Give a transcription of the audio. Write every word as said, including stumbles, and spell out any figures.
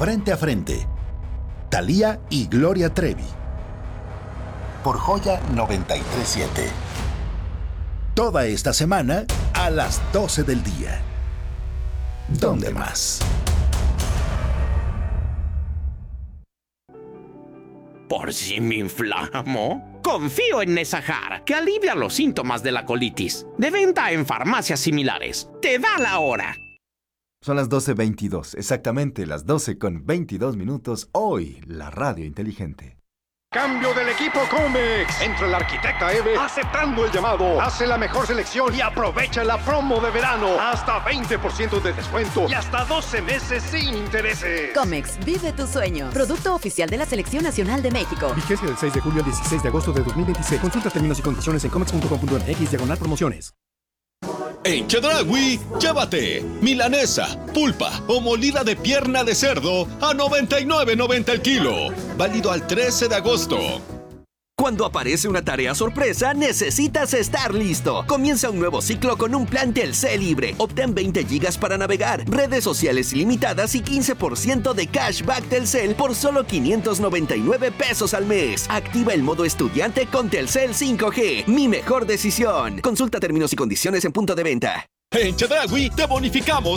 Frente a Frente. Thalía y Gloria Trevi. Por Joya noventa y tres punto siete. Toda esta semana a las doce del día. ¿Dónde más? ¿Por si me inflamo? Confío en Nesajar, que alivia los síntomas de la colitis. De venta en farmacias similares. ¡Te da la hora! Son las doce veintidós, exactamente las doce con veintidós minutos. Hoy, la radio inteligente. Cambio del equipo Comex. Entra el arquitecta Eve aceptando el llamado. Hace la mejor selección y aprovecha la promo de verano. Hasta veinte por ciento de descuento y hasta doce meses sin intereses. Comex, vive tu sueño. Producto oficial de la Selección Nacional de México. Vigencia del seis de julio al dieciséis de agosto de dos mil veintiséis. Consulta términos y condiciones en comex punto com punto m x diagonal promociones. En Chedraui, llévate milanesa, pulpa o molida de pierna de cerdo a noventa y nueve noventa el kilo. Válido al trece de agosto. Cuando aparece una tarea sorpresa, necesitas estar listo. Comienza un nuevo ciclo con un plan Telcel libre. Obtén veinte gigas para navegar, redes sociales ilimitadas y quince por ciento de cashback Telcel por solo quinientos noventa y nueve pesos al mes. Activa el modo estudiante con Telcel cinco G. Mi mejor decisión. Consulta términos y condiciones en punto de venta. En Chedraui te bonificamos